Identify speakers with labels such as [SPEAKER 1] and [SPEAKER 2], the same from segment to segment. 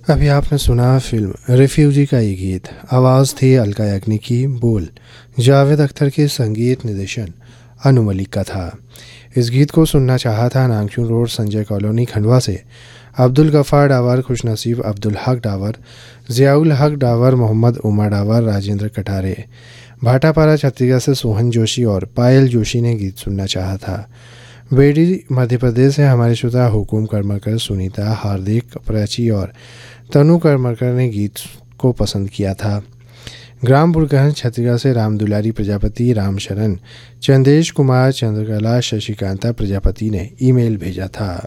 [SPEAKER 1] अभी आपने सुना फिल्म रिफ्यूजी का ये गीत। आवाज़ थी अलका याग्निक की, बोल जावेद अख्तर के, संगीत निर्देशन अनु मलिक का था। इस गीत को सुनना चाहा था नागचून रोड, संजय कॉलोनी, खंडवा से अब्दुल गफ़ार डावर, खुशनसीब अब्दुल हक डावर, ज़ियाउल हक डावर, मोहम्मद उमर डावर, राजेंद्र कटारे। भाटापारा छत्तीसगढ़ से सोहन जोशी और पायल जोशी ने गीत सुनना चाहा था। बेड़ी मध्य प्रदेश से हमारे श्रोता हुकुम करमरकर, सुनीता, हार्दिक, प्राची और तनु करमरकर ने गीत को पसंद किया था। ग्राम बुरगहन छत्तीसगढ़ से राम दुलारी प्रजापति, राम शरण, चंदेश कुमार, चंद्रकला, शशिकांता प्रजापति ने ईमेल भेजा था।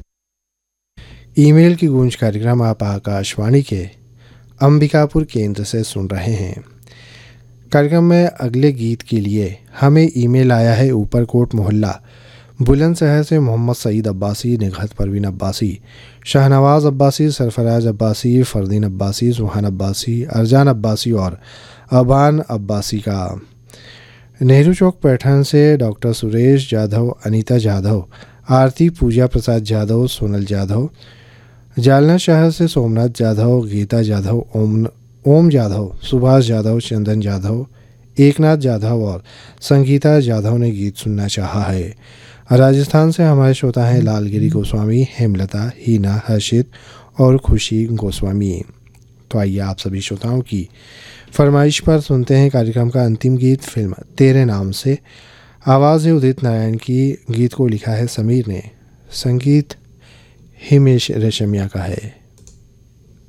[SPEAKER 1] ईमेल की गूंज कार्यक्रम आप आकाशवाणी के अंबिकापुर केंद्र से सुन रहे हैं। कार्यक्रम में अगले गीत के लिए हमें ईमेल आया है ऊपरकोट मोहल्ला बुलंदशहर से मोहम्मद सईद अब्बासी, निगहत परवीन अब्बासी, शाहनवाज अब्बासी, सरफराज अब्बासी, फरदीन अब्बासी, सुहान अब्बासी, अरजान अब्बासी और अबान अब्बासी का। नेहरू चौक पैठन से डॉक्टर सुरेश जाधव, अनीता जाधव, आरती पूजा प्रसाद जाधव, सोनल जाधव। जालना शहर से सोमनाथ जाधव, गीता जाधव, ओम जाधव, सुभाष जाधव, चंदन जाधव, एकनाथ जाधव और संगीता जाधव ने गीत सुनना चाहा है। राजस्थान से हमारे श्रोता हैं लालगिरी गोस्वामी, हेमलता, हीना, हर्षित और खुशी गोस्वामी। तो आइए आप सभी श्रोताओं की फरमाइश पर सुनते हैं कार्यक्रम का अंतिम गीत, फिल्म तेरे नाम से। आवाज़ है उदित नारायण की, गीत को लिखा है समीर ने, संगीत हिमेश रेशमिया का है।